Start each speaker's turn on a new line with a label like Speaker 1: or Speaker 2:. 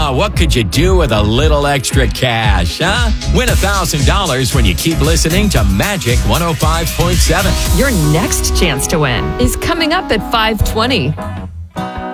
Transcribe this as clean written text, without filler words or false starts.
Speaker 1: what could you do with a little extra cash, huh? Win $1,000 when you keep listening to Magic 105.7.
Speaker 2: Your next chance to win is coming up at 5:20.